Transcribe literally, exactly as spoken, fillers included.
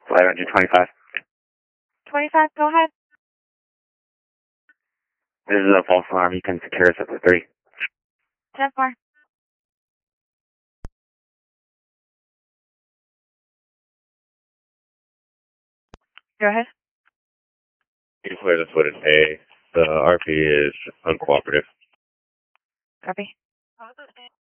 Flight engine twenty-five. twenty-five, go ahead. This is a false alarm. You can secure us up to three. ten four. Go ahead. You can clear this with an A. The R P is uncooperative. Copy.